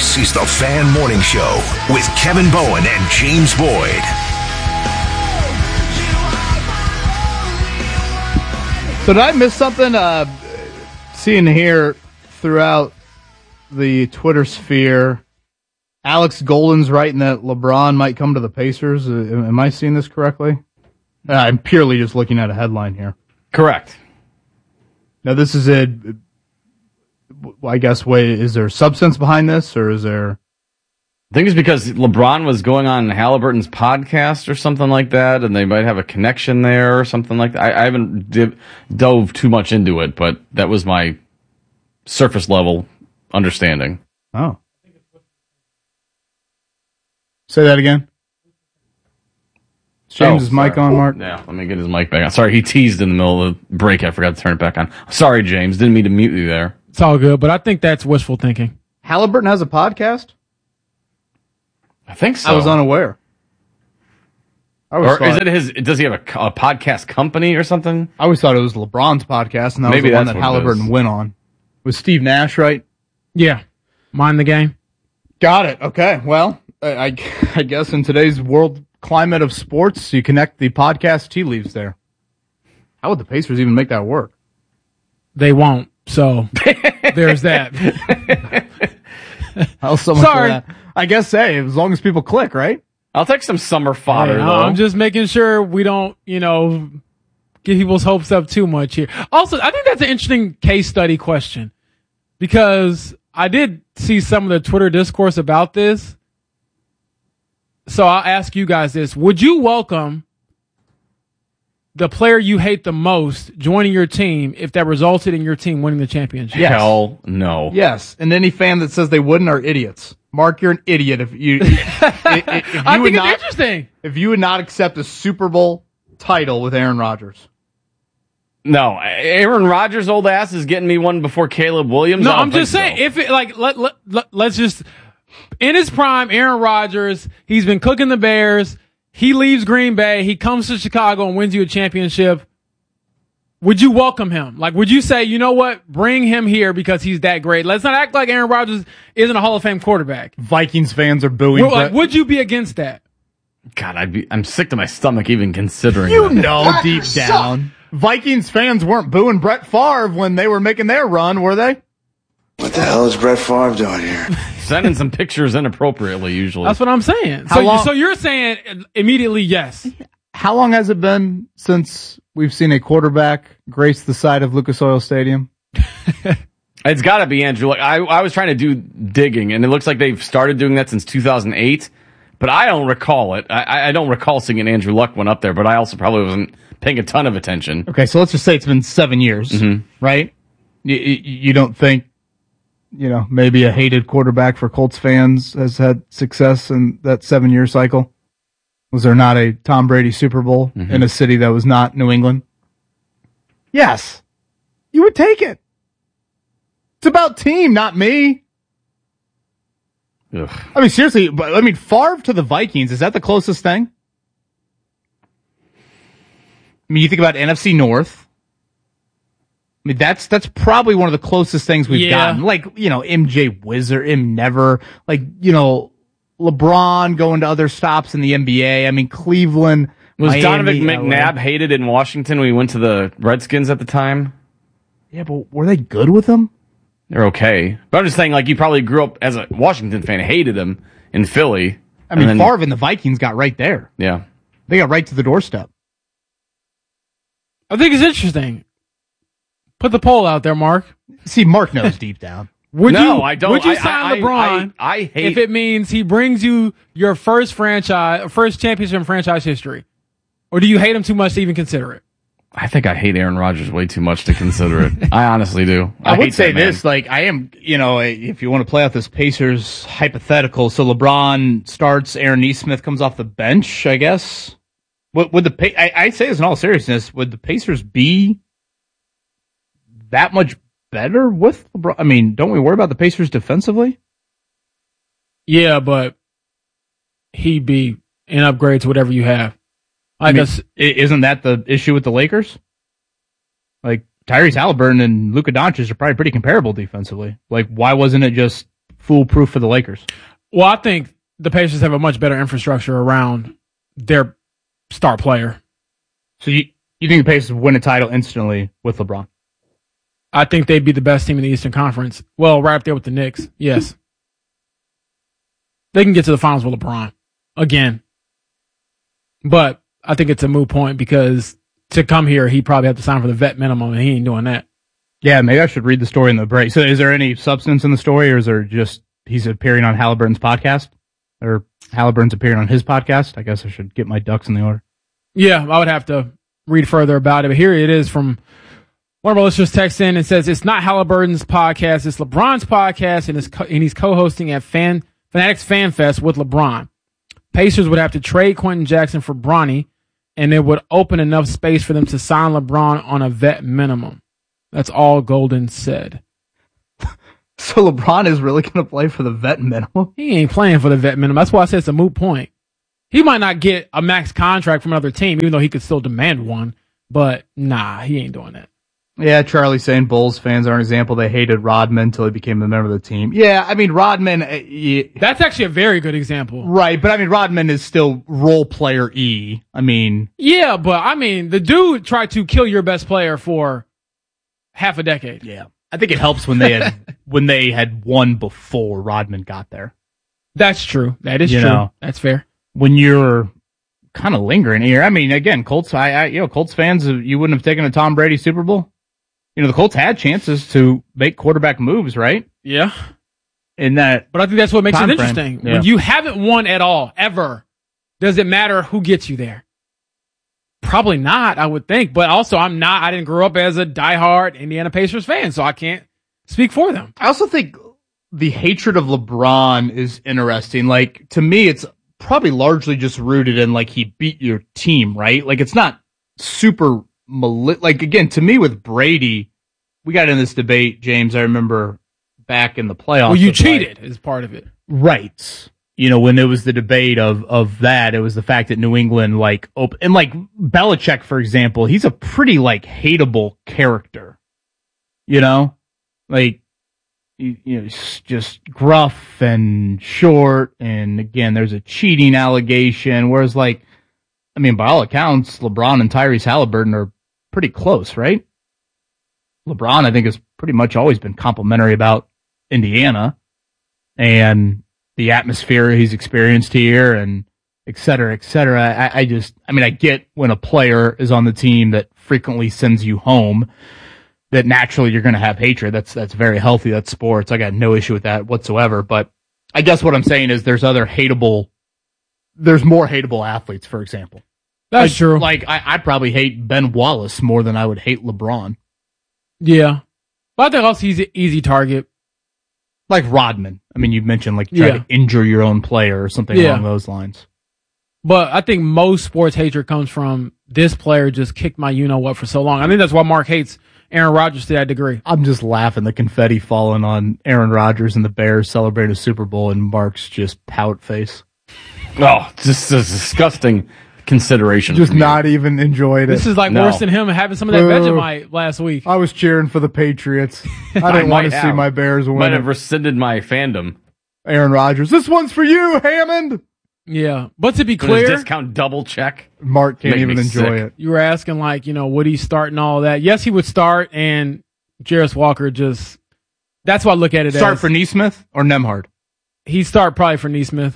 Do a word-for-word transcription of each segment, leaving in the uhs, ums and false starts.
This is the Fan Morning Show with Kevin Bowen and James Boyd. So did I miss something? Uh, seeing here throughout the Twitter sphere, Alex Golden's writing that LeBron might come to the Pacers. Uh, am I seeing this correctly? Uh, I'm purely just looking at a headline here. Correct. Now this is a, I guess, wait, is there substance behind this, or is there... I think it's because LeBron was going on Halliburton's podcast or something like that, and they might have a connection there or something like that. I, I haven't div- dove too much into it, but that was my surface level understanding. Oh. Say that again. James' oh, mic on, Mark? Yeah, let me get his mic back on. Sorry, he teased in the middle of the break. I forgot to turn it back on. Sorry, James. Didn't mean to mute you there. It's all good, but I think that's wishful thinking. Halliburton has a podcast? I think so. I was unaware. I or thought, is it his? Does he have a, a podcast company or something? I always thought it was LeBron's podcast, and that Maybe was the one that's that what it Halliburton is. went on. With Steve Nash, right? Yeah. Mind the game. Got it. Okay. Well, I, I, I guess in today's world climate of sports, you connect the podcast tea leaves there. How would the Pacers even make that work? They won't. So there's that. How so much Sorry. of that? I guess, hey, as long as people click, right? I'll take some summer fodder, Hey, though. I'm just making sure we don't, you know, get people's hopes up too much here. Also, I think that's an interesting case study question because I did see some of the Twitter discourse about this. So I'll ask you guys this. Would you welcome the player you hate the most joining your team if that resulted in your team winning the championship? Yes. Hell no. Yes. And any fan that says they wouldn't are idiots. Mark, you're an idiot if you. if, if, if you I would think it's not, interesting. If you would not accept a Super Bowl title with Aaron Rodgers. No, Aaron Rodgers' old ass is getting me one before Caleb Williams. No, I don't I'm just think saying, so. if it, like, let, let, let, let's just, in his prime, Aaron Rodgers, he's been cooking the Bears. He leaves Green Bay. He comes to Chicago and wins you a championship. Would you welcome him? Like, would you say, you know what? Bring him here because he's that great. Let's not act like Aaron Rodgers isn't a Hall of Fame quarterback. Vikings fans are booing. Well, like, Brett. would you be against that? God, I'd be, I'm sick to my stomach even considering You that. know deep down. Vikings fans weren't booing Brett Favre when they were making their run, were they? What the hell is Brett Favre doing here? Sending some pictures inappropriately, usually. That's what I'm saying. How So, long- so you're saying immediately yes. How long has it been since we've seen a quarterback grace the side of Lucas Oil Stadium? It's got to be Andrew Luck. I, I was trying to do digging, and it looks like they've started doing that since two thousand eight, but I don't recall it. I, I don't recall seeing an Andrew Luck one up there, but I also probably wasn't paying a ton of attention. Okay, so let's just say it's been seven years, Mhm. right? You, you, you don't think, you know, maybe a hated quarterback for Colts fans has had success in that seven-year cycle? Was there not a Tom Brady Super Bowl Mhm. in a city that was not New England? Yes. You would take it. It's about team, not me. Ugh. I mean, seriously, but I mean, Favre to the Vikings, is that the closest thing? I mean, you think about N F C North. I mean, that's that's probably one of the closest things we've Yeah. gotten. Like, you know, M J Wizard, M Never, like, you know, LeBron going to other stops in the N B A. I mean, Cleveland. Was Miami, Donovan L A. McNabb hated in Washington when he went to the Redskins at the time? Yeah, but were they good with him? They're okay. But I'm just saying, like, you probably grew up as a Washington fan, hated him in Philly. I mean, and then- Favre and the Vikings got right there. Yeah. They got right to the doorstep. I think it's interesting. Put the poll out there, Mark. See, Mark knows deep down. Would No, you, I don't. Would you I- sign I- LeBron I- I hate- if it means he brings you your first franchise, first championship in franchise history? Or do you hate him too much to even consider it? I think I hate Aaron Rodgers way too much to consider it. I honestly do. I, I, would hate say that man. this, like, I am, you know, if you want to play out this Pacers hypothetical, so LeBron starts, Aaron Nesmith comes off the bench, I guess. Would, would the, Pa- I, I say this in all seriousness, would the Pacers be that much better with LeBron? I mean, don't we worry about the Pacers defensively? Yeah, but he'd be an upgrade to whatever you have. I, I mean, guess i- isn't that the issue with the Lakers? Like, Tyrese Halliburton and Luka Doncic are probably pretty comparable defensively. Like, why wasn't it just foolproof for the Lakers. Well, I think the Pacers have a much better infrastructure around their star player. So you you think the Pacers win a title instantly with LeBron? I think they'd be the best team in the Eastern Conference. Well, right up there with the Knicks. Yes. They can get to the finals with LeBron again. But I think it's a moot point because to come here, he probably have to sign for the vet minimum, and he ain't doing that. Yeah, maybe I should read the story in the break. So is there any substance in the story, or is there just he's appearing on Halliburton's podcast? Or Halliburton's appearing on his podcast? I guess I should get my ducks in the order. Yeah, I would have to read further about it. But here it is from one of our listeners texts in and says, it's not Halliburton's podcast, it's LeBron's podcast, and, it's co- and he's co-hosting at Fan Fanatics Fan Fest with LeBron. Pacers would have to trade Quentin Jackson for Bronny, and it would open enough space for them to sign LeBron on a vet minimum. That's all Golden said. So LeBron is really going to play for the vet minimum? He ain't playing for the vet minimum. That's why I said it's a moot point. He might not get a max contract from another team, even though he could still demand one. But nah, he ain't doing that. Yeah, Charlie saying Bulls fans are an example. They hated Rodman until he became a member of the team. Yeah, I mean, Rodman... Uh, yeah, that's actually a very good example. Right, but I mean, Rodman is still role player E. I mean... Yeah, but I mean, the dude tried to kill your best player for half a decade. Yeah. I think it helps when they had when they had won before Rodman got there. That's true. That is you true. Know, that's fair. When you're kind of lingering here, I mean, again, Colts, I, I, you know, Colts fans, you wouldn't have taken a Tom Brady Super Bowl. You know, the Colts had chances to make quarterback moves, right? Yeah. In that, but I think that's what makes it frame. interesting. Yeah. When you haven't won at all ever, does it matter who gets you there? Probably not, I would think. But also, I'm not, I didn't grow up as a diehard Indiana Pacers fan, so I can't speak for them. I also think the hatred of LeBron is interesting. Like, to me, it's probably largely just rooted in, like, he beat your team, right? Like, it's not super, mali- like, again, to me with Brady, we got in this debate, James, I remember back in the playoffs. Well, you cheated like, as part of it. Right. You know, when it was the debate of, of that, it was the fact that New England, like, op- and like Belichick, for example, he's a pretty, like, hateable character. You know? Like, you, you know, just gruff and short, and again, there's a cheating allegation, whereas, like, I mean, by all accounts, LeBron and Tyrese Halliburton are pretty close, right? LeBron, I think, has pretty much always been complimentary about Indiana, and the atmosphere he's experienced here, and et cetera, et cetera. I, I just, I mean, I get when a player is on the team that frequently sends you home, that naturally you're going to have hatred. That's, that's very healthy. That's sports. I got no issue with that whatsoever. But I guess what I'm saying is there's other hateable, there's more hateable athletes, for example. That's like, true. Like, I, I'd probably hate Ben Wallace more than I would hate LeBron. Yeah. But I think also he's an easy target. Like Rodman. I mean, you mentioned like try yeah. to injure your own player or something yeah. along those lines. But I think most sports hatred comes from this player just kicked my you-know-what for so long. I think that's why Mark hates Aaron Rodgers to that degree. I'm just laughing. The confetti falling on Aaron Rodgers and the Bears celebrating a Super Bowl, and Mark's just pout face. Oh, just a disgusting consideration. Just not even enjoyed it. This is like no. worse than him having some of that Vegemite last week. I was cheering for the Patriots. I didn't want to have. see my Bears win. Might have rescinded my fandom. Aaron Rodgers, this one's for you, Hammond. Yeah, but to be clear, discount double check. Mark can't even enjoy sick. it. You were asking like, you know, would he start and all that? Yes, he would start, and Jarris Walker just. That's what I look at it start as. for Neesmith or Nembhard. He'd start probably for Neesmith.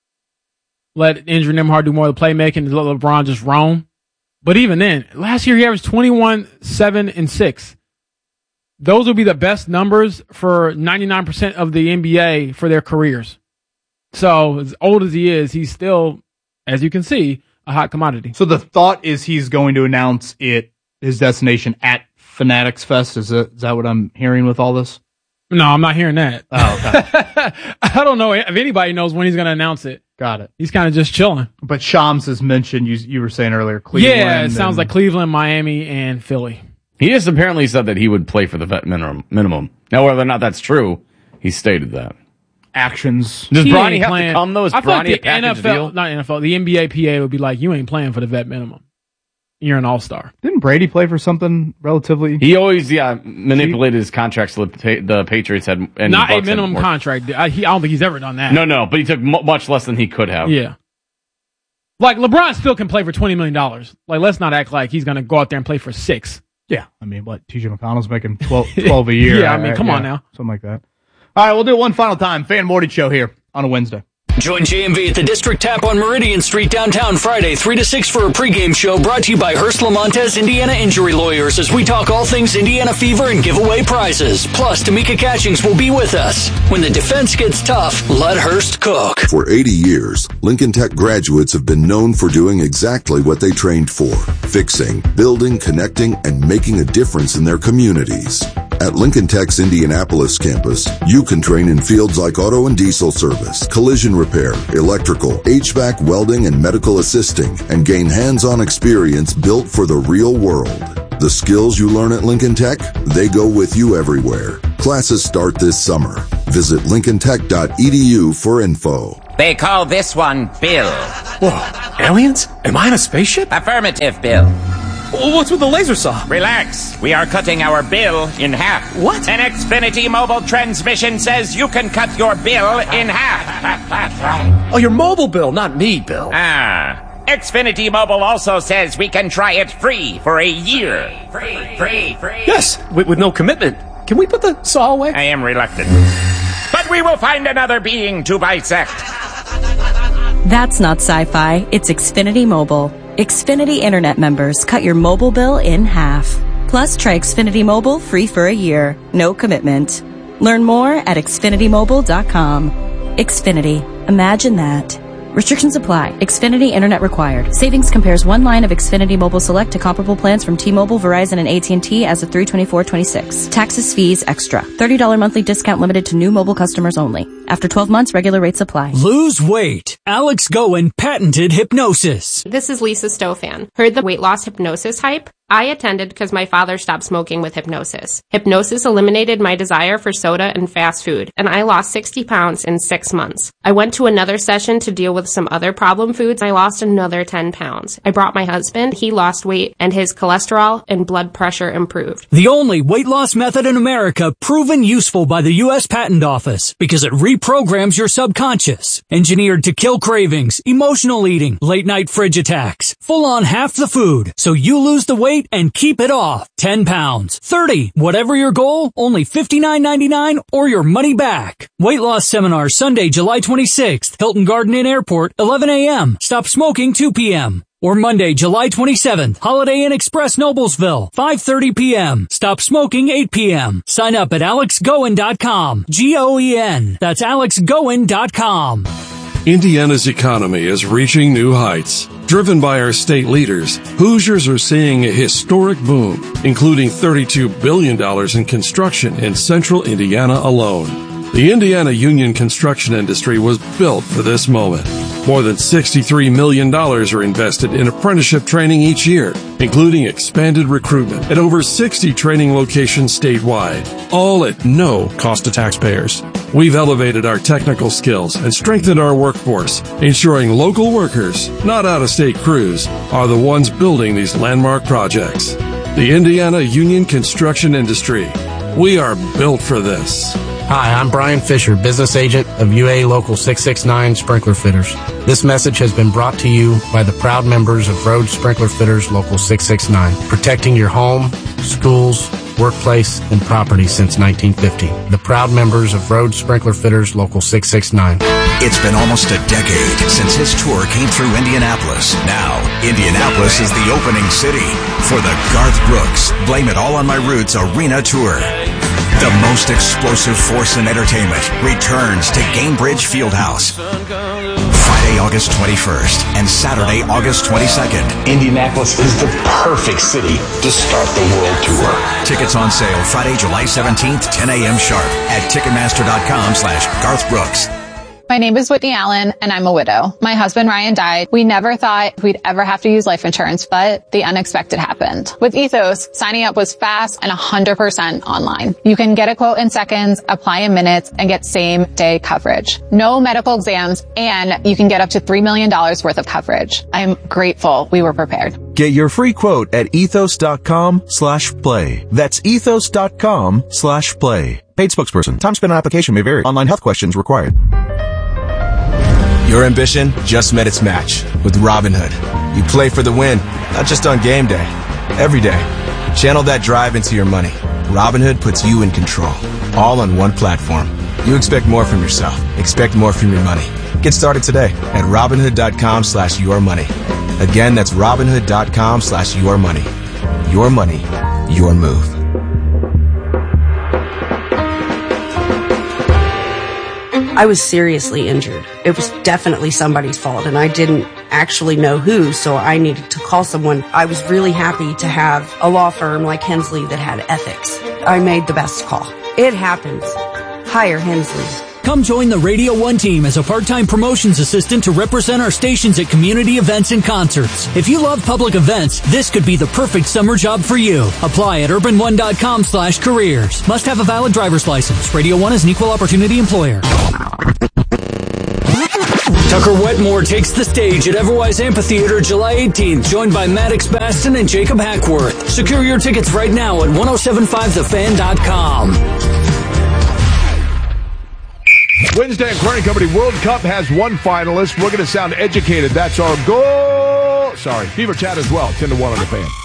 Let Andrew Nembhard do more of the playmaking and let LeBron just roam. But even then, last year he averaged twenty-one, seven, and six. Those would be the best numbers for ninety-nine percent of the N B A for their careers. So, as old as he is, he's still, as you can see, a hot commodity. So the thought is he's going to announce it, his destination at Fanatics Fest. Is that, is that what I'm hearing with all this? No, I'm not hearing that. Oh, okay. I don't know if anybody knows when he's going to announce it. Got it. He's kind of just chilling. But Shams has mentioned, you you were saying earlier, Cleveland. Yeah, it sounds and, like Cleveland, Miami, and Philly. He just apparently said that he would play for the vet minimum. minimum. Now, whether or not that's true, he stated that. Actions. Does He Bronny ain't have playing. to come, though? Is I feel like Bronny a the package N F L, deal? not N F L, the N B A P A would be like, you ain't playing for the vet minimum. you're an all-star. Didn't Brady play for something relatively? He always, yeah, manipulated his contracts so the, the Patriots had. And Not the a Bucks minimum had contract. I, he, I don't think he's ever done that. No, no, but he took m- much less than he could have. Yeah. Like, LeBron still can play for twenty million dollars. Like, let's not act like he's going to go out there and play for six. Yeah. I mean, what, T J McConnell's making twelve, twelve a year. Yeah, I mean, come yeah, on now. Something like that. All right, we'll do it one final time. Fan Morty Show here on a Wednesday. Join J M V at the District Tap on Meridian Street downtown Friday, three to six for a pregame show brought to you by Hearst Lamontes Indiana Injury Lawyers as we talk all things Indiana Fever and give away prizes. Plus, Tamika Catchings will be with us. When the defense gets tough, let Hearst cook. For eighty years, Lincoln Tech graduates have been known for doing exactly what they trained for: fixing, building, connecting, and making a difference in their communities. At Lincoln Tech's Indianapolis campus, you can train in fields like auto and diesel service, collision repair, electrical, H V A C, welding, and medical assisting, and gain hands-on experience built for the real world. The skills you learn at Lincoln Tech, they go with you everywhere. Classes start this summer. Visit lincoln tech dot e d u for info. They call this one Bill. Whoa, aliens? Am I in a spaceship? Affirmative, Bill. What's with the laser saw? Relax. We are cutting our bill in half. What? An Xfinity mobile transmission says you can cut your bill in half. Oh, your mobile bill, not me, Bill. Ah. Xfinity Mobile also says we can try it free for a year. Free, free, free. Yes, with, with no commitment. Can we put the saw away? I am reluctant. But we will find another being to bisect. That's not sci-fi. It's Xfinity Mobile. Xfinity Internet members cut your mobile bill in half. Plus, try Xfinity Mobile free for a year. No commitment. Learn more at xfinity mobile dot com. Xfinity. Imagine that. Restrictions apply. Xfinity Internet required. Savings compares one line of Xfinity Mobile Select to comparable plans from T-Mobile, Verizon, and A T and T as of three twenty-four twenty-six. Taxes, fees, extra. thirty dollars monthly discount limited to new mobile customers only. After twelve months, regular rates apply. Lose weight. Alex Goen patented hypnosis. This is Lisa Stofan. Heard the weight loss hypnosis hype? I attended because my father stopped smoking with hypnosis. Hypnosis eliminated my desire for soda and fast food, and I lost sixty pounds in six months. I went to another session to deal with some other problem foods. I lost another ten pounds. I brought my husband. He lost weight, and his cholesterol and blood pressure improved. The only weight loss method in America proven useful by the U S Patent Office because it reprograms your subconscious. Engineered to kill cravings, emotional eating, late night fridge attacks. Full on half the food, so you lose the weight and keep it off. ten pounds, thirty, whatever your goal, only fifty-nine ninety-nine or your money back. Weight loss seminar Sunday, July twenty-sixth, Hilton Garden Inn Airport, eleven a.m. Stop smoking two p.m. Or Monday, July twenty-seventh, Holiday Inn Express Noblesville, five thirty p.m. Stop smoking eight p.m. Sign up at alex goen dot com. G O E N. That's alex goen dot com. Indiana's economy is reaching new heights. Driven by our state leaders, Hoosiers are seeing a historic boom, including thirty-two billion dollars in construction in central Indiana alone. The Indiana union construction industry was built for this moment. More than sixty-three million dollars are invested in apprenticeship training each year, including expanded recruitment at over sixty training locations statewide, all at no cost to taxpayers. We've elevated our technical skills and strengthened our workforce, ensuring local workers, not out-of-state crews, are the ones building these landmark projects. The Indiana union construction industry. We are built for this. Hi, I'm Brian Fisher, business agent of U A Local six six nine Sprinkler Fitters. This message has been brought to you by the proud members of Road Sprinkler Fitters Local six six nine, protecting your home, schools, workplace, and property since nineteen fifty. The proud members of Road Sprinkler Fitters Local six six nine. It's been almost a decade since his tour came through Indianapolis. Now, Indianapolis is the opening city for the Garth Brooks Blame It All on My Roots Arena Tour. The most explosive force in entertainment returns to Gainbridge Fieldhouse. Friday, August twenty-first and Saturday, August twenty-second. Indianapolis is the perfect city to start the world tour. Tickets on sale Friday, July seventeenth, ten a.m. sharp at Ticketmaster dot com slash Garth Brooks. My name is Whitney Allen, and I'm a widow. My husband, Ryan, died. We never thought we'd ever have to use life insurance, but the unexpected happened. With Ethos, signing up was fast and one hundred percent online. You can get a quote in seconds, apply in minutes, and get same-day coverage. No medical exams, and you can get up to three million dollars worth of coverage. I'm grateful we were prepared. Get your free quote at ethos.com slash play. That's ethos.com slash play. Paid spokesperson. Time spent on application may vary. Online health questions required. Your ambition just met its match with Robinhood. You play for the win, not just on game day, every day. Channel that drive into your money. Robinhood puts you in control, all on one platform. You expect more from yourself. Expect more from your money. Get started today at Robinhood.com slash your money. Again, that's Robinhood.com slash your money. Your money, your move. I was seriously injured. It was definitely somebody's fault, and I didn't actually know who, so I needed to call someone. I was really happy to have a law firm like Hensley that had ethics. I made the best call. It happens. Hire Hensley. Come join the Radio one team as a part-time promotions assistant to represent our stations at community events and concerts. If you love public events, this could be the perfect summer job for you. Apply at urban one dot com slash careers. Must have a valid driver's license. Radio one is an equal opportunity employer. Tucker Wetmore takes the stage at Everwise Amphitheater July eighteenth, joined by Maddox Baston and Jacob Hackworth. Secure your tickets right now at ten seventy-five the fan dot com. Wednesday in Corning Company World Cup has one finalist. We're going to sound educated. That's our goal. Sorry. Fever Chat as well. ten to one on the Fan.